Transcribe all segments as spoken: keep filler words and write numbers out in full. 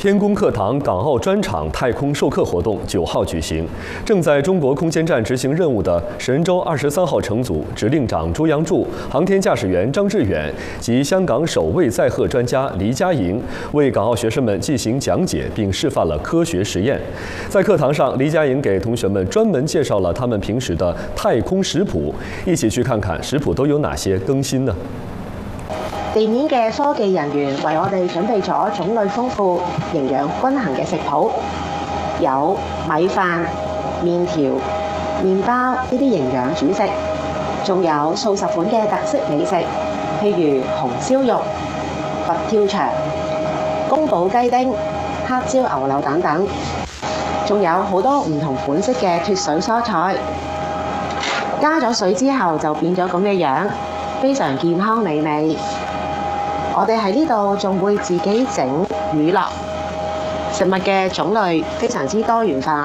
天宫课堂港澳专场太空授课活动九号举行。正在中国空间站执行任务的神舟二十三号乘组指令长朱杨柱、航天驾驶员张志远及香港首位载荷专家黎佳莹为港澳学生们进行讲解，并示范了科学实验。在课堂上，黎佳莹给同学们专門介紹了他們平時的太空食譜，一起去看看食譜都有哪些更新呢？ 地面嘅科技人員為我哋準備咗種類豐富、營養均衡嘅食譜，有米飯、麵條、麵包呢啲營養主食，仲有數十款嘅特色美食，譬如紅燒肉、佛跳牆、宮保雞丁、黑椒牛柳等等，仲有好多唔同款式嘅脫水蔬菜，加咗水之後就變咗咁嘅樣，非常健康美味。我哋喺呢度仲會自己整乳酪，食物嘅種類非常之多元化。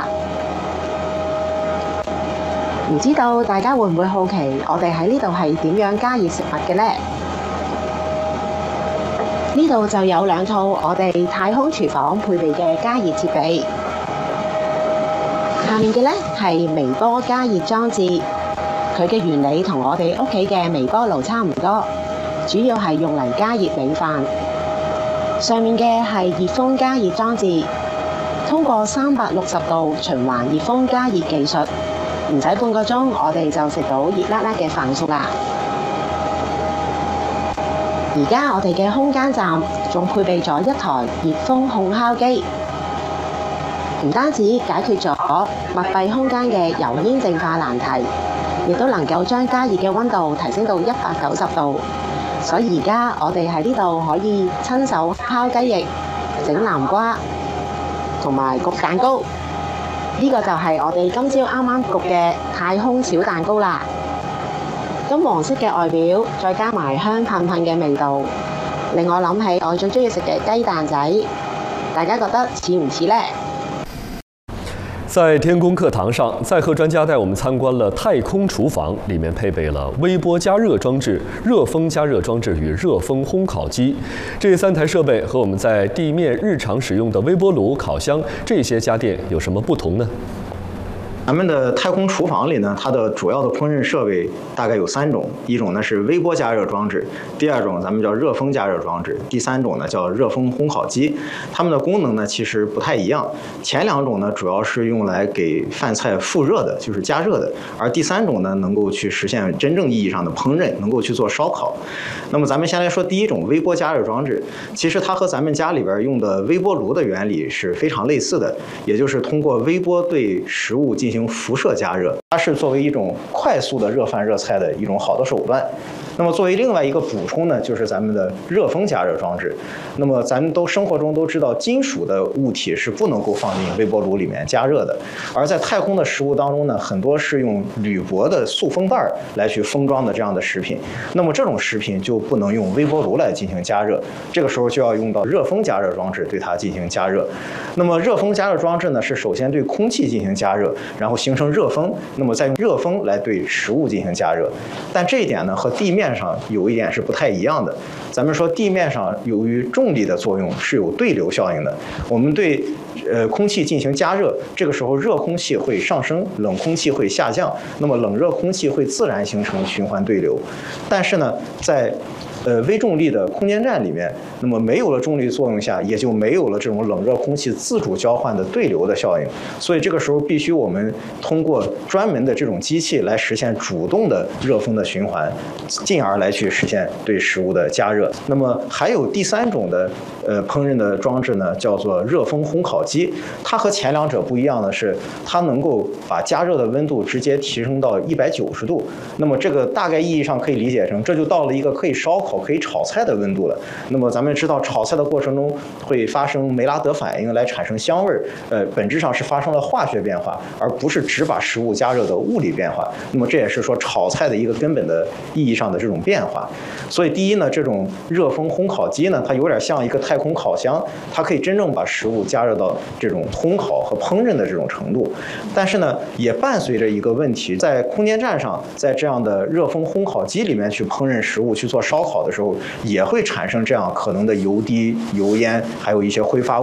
唔知道大家會唔會好奇我哋喺呢度係點樣加熱食物嘅呢？呢度就有兩套我哋太空廚房配備嘅加熱設備。下面嘅呢係微波加熱裝置，佢嘅原理同我哋屋企嘅微波爐差唔多。主要係用嚟加熱米飯，上面嘅係熱風加熱裝置，通過三百六十度循環熱風加熱技術，唔使半個鐘，我哋就食到熱辣辣嘅飯餸啦。而家我哋嘅空間站仲配備咗一台熱風烘烤機，唔單止解決咗密閉空間嘅油煙淨化難題，亦都能夠將加熱嘅溫度提升到一百九十度。所以而家我哋喺呢度可以親手烤雞翼、整南瓜同埋焗蛋糕。呢個就係我哋今朝啱啱焗嘅太空小蛋糕啦。金黃色嘅外表，再加埋香噴噴嘅味道，令我諗起我最中意食嘅雞蛋仔。大家覺得似唔似呢？ 在天宫課堂上，載荷專家帶我們參觀了太空廚房，裡面配備了微波加熱裝置、熱風加熱裝置與熱風烘烤機。這三台設備和我們在地面日常使用的微波爐、烤箱這些家電有什麼不同呢？ 咱们的太空厨房里呢，它的主要的烹饪设备大概有三种，一种呢是微波加热装置，第二种咱们叫热风加热装置，第三种呢叫热风烘烤机。它们的功能呢其实不太一样，前两种呢主要是用来给饭菜复热的，就是加热的，而第三种呢能够去实现真正意义上的烹饪，能够去做烧烤。那么咱们先来说第一种微波加热装置，其实它和咱们家里边用的微波炉的原理是非常类似的，也就是通过微波对食物进行辐射加热，它是作为一种快速的热饭热菜的一种好的手段。那么作为另外一个补充呢，就是咱们的热风加热装置。那么咱们都生活中都知道，金属的物体是不能够放进微波炉里面加热的，而在太空的食物当中呢，很多是用铝箔的塑封袋来去封装的这样的食品。那么这种食品就不能用微波炉来进行加热，这个时候就要用到热风加热装置对它进行加热。那么热风加热装置呢，是首先对空气进行加热，然后形成热风，那么再用热风来对食物进行加热。但这一点呢，和地面上有一点是不太一样的。咱们说地面上由于重力的作用是有对流效应的，我们对呃空气进行加热，这个时候热空气会上升，冷空气会下降，那么冷热空气会自然形成循环对流。但是呢，在呃微重力的空间站里面，那么没有了重力作用下，也就没有了这种冷热空气自主交换的对流的效应。所以这个时候必须我们通过专门的这种机器来实现主动的热风的循环，进而来去实现对食物的加热。那么还有第三种的呃烹饪的装置呢，叫做热风烘烤机。它和前两者不一样的是，它能够把加热的温度直接提升到一百九十度。那么这个大概意义上可以理解成，这就到了一个可以烧烤、可以炒菜的温度了。那么咱们知道，炒菜的过程中会发生梅拉德反应来产生香味儿，呃，本质上是发生了化学变化，而不是只把食物加热的物理变化。那么这也是说炒菜的一个根本的意义上的这种变化。所以第一呢，这种热风烘烤机呢，它有点像一个太空烤箱，它可以真正把食物加热到这种烘烤和烹饪的这种程度。但是呢，也伴随着一个问题，在空间站上，在这样的热风烘烤机里面去烹饪食物、去做烧烤的时候，也会产生这样可能的油滴、油烟，还有一些挥发物。